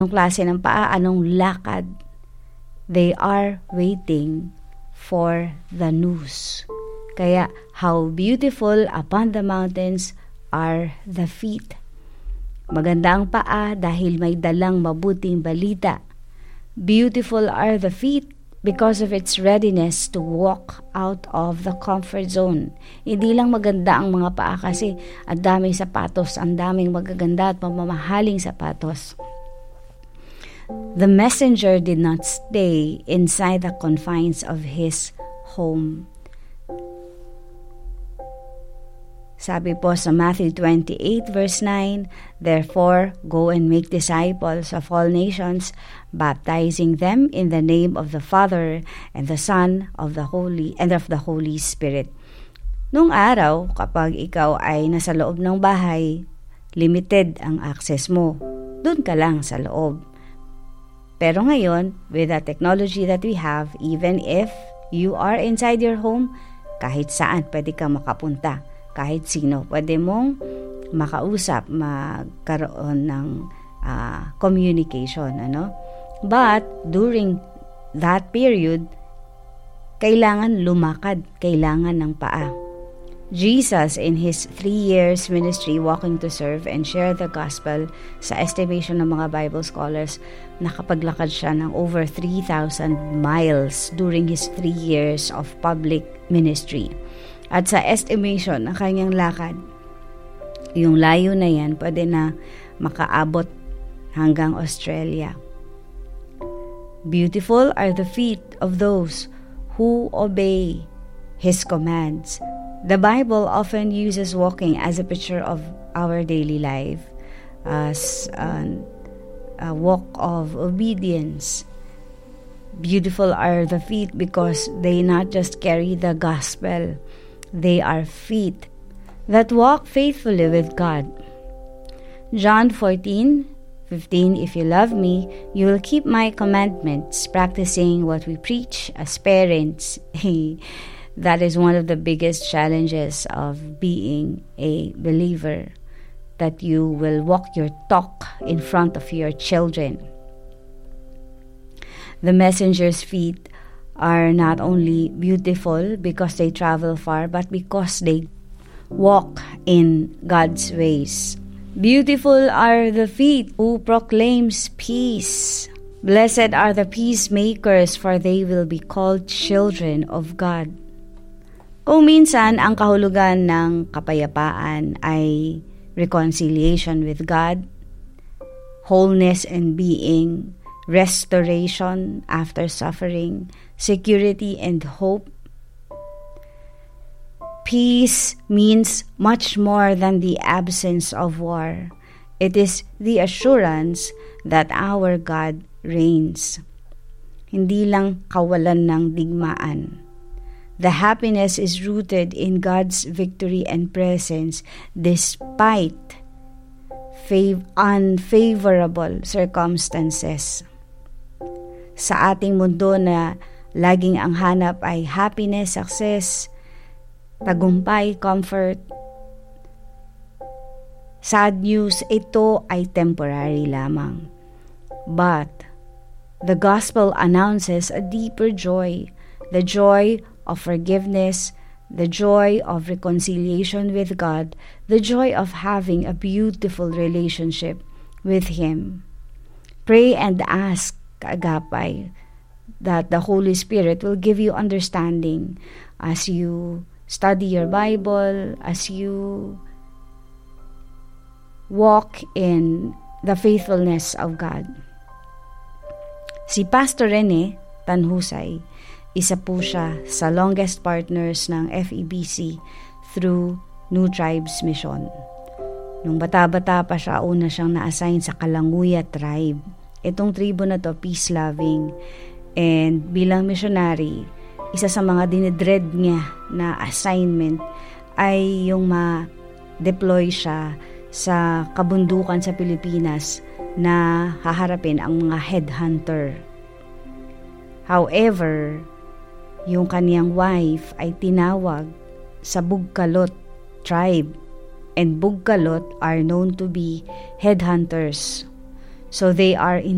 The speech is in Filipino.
Anong klase ng paa? Anong lakad? They are waiting for the news. Kaya, how beautiful upon the mountains are the feet. Maganda ang paa dahil may dalang mabuting balita. Beautiful are the feet because of its readiness to walk out of the comfort zone. Hindi lang maganda ang mga paa kasi ang daming sapatos, ang daming magaganda at mamamahaling sapatos. The messenger did not stay inside the confines of his home. Sabi po sa Matthew 28 verse 9, "Therefore, go and make disciples of all nations, baptizing them in the name of the Father and the Son of the Holy Spirit." Nung araw, kapag ikaw ay nasa loob ng bahay, limited ang access mo. Doon ka lang sa loob. Pero ngayon, with the technology that we have, even if you are inside your home, kahit saan pwede ka makapunta. Kahit sino, pwede mong makausap, magkaroon ng communication. But, during that period, kailangan lumakad, kailangan ng paa. Jesus, in His 3 years ministry, walking to serve and share the gospel, sa estimation ng mga Bible scholars, nakapaglakad siya ng over 3,000 miles during His 3 years of public ministry. At sa estimation ng kanyang lakad, yung layo na yan, pwede na makaabot hanggang Australia. Beautiful are the feet of those who obey His commands. The Bible often uses walking as a picture of our daily life, as a walk of obedience. Beautiful are the feet because they not just carry the gospel, they are feet that walk faithfully with God. John 14:15, "If you love me, you will keep my commandments," practicing what we preach as parents. That is one of the biggest challenges of being a believer, that you will walk your talk in front of your children. The messenger's feet are not only beautiful because they travel far, but because they walk in God's ways. Beautiful are the feet who proclaims peace. Blessed are the peacemakers, for they will be called children of God. Kung minsan ang kahulugan ng kapayapaan ay reconciliation with God, wholeness and being, restoration after suffering, security and hope, peace means much more than the absence of war. It is the assurance that our God reigns. Hindi lang kawalan ng digmaan. The happiness is rooted in God's victory and presence despite unfavorable circumstances. Sa ating mundo na laging ang hanap ay happiness, success, tagumpay, comfort, sad news, ito ay temporary lamang. But the gospel announces a deeper joy, the joy of forgiveness, the joy of reconciliation with God, the joy of having a beautiful relationship with Him. Pray and ask, kaagapay, that the Holy Spirit will give you understanding as you study your Bible, as you walk in the faithfulness of God. Si Pastor Rene Tanhusay, isa po siya sa longest partners ng FEBC through New Tribes Mission. Nung bata-bata pa siya, una siyang na-assign sa Kalanguya tribe. Itong tribo na to, peace-loving. And bilang missionary, isa sa mga dinidread niya na assignment ay yung ma-deploy siya sa kabundukan sa Pilipinas na haharapin ang mga headhunter. However, yung kaniyang wife ay tinawag sa Bugkalot tribe, and Bugkalot are known to be headhunters. So they are in